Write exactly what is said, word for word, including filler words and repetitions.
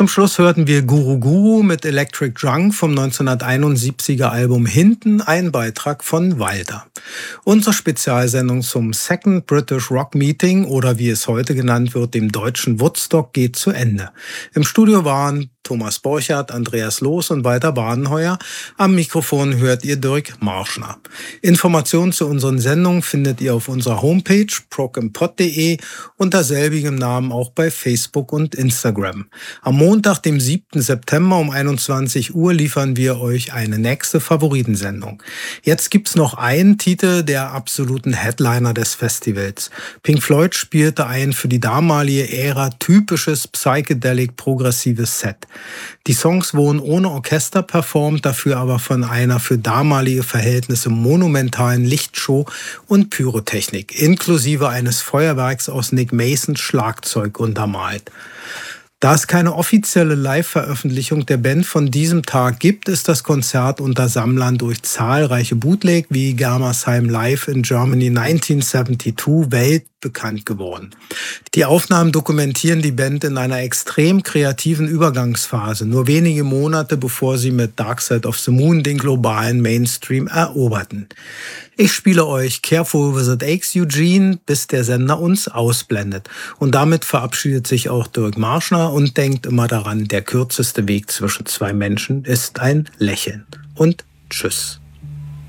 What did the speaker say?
Zum Schluss hörten wir Guru Guru mit Electric Drunk vom neunzehnhunderteinundsiebziger Album Hinten, ein Beitrag von Walter. Unsere Spezialsendung zum Second British Rock Meeting oder wie es heute genannt wird, dem deutschen Woodstock, geht zu Ende. Im Studio waren Thomas Borchardt, Andreas Loos und Walter Badenheuer. Am Mikrofon hört ihr Dirk Marschner. Informationen zu unseren Sendungen findet ihr auf unserer Homepage prog im pod punkt de, unter selbigem Namen auch bei Facebook und Instagram. Am Montag, dem siebten September um einundzwanzig Uhr liefern wir euch eine nächste Favoritensendung. Jetzt gibt's noch einen Titel der absoluten Headliner des Festivals. Pink Floyd spielte ein für die damalige Ära typisches psychedelic-progressives Set. Die Songs wurden ohne Orchester performt, dafür aber von einer für damalige Verhältnisse monumentalen Lichtshow und Pyrotechnik, inklusive eines Feuerwerks aus Nick Masons Schlagzeug untermalt. Da es keine offizielle Live-Veröffentlichung der Band von diesem Tag gibt, ist das Konzert unter Sammlern durch zahlreiche Bootleg wie Germersheim Live in Germany neunzehnhundertzweiundsiebzig weltbekannt geworden. Die Aufnahmen dokumentieren die Band in einer extrem kreativen Übergangsphase, nur wenige Monate bevor sie mit Dark Side of the Moon den globalen Mainstream eroberten. Ich spiele euch Careful With It Aches Eugene, bis der Sender uns ausblendet. Und damit verabschiedet sich auch Dirk Marschner und denkt immer daran, der kürzeste Weg zwischen zwei Menschen ist ein Lächeln. Und tschüss.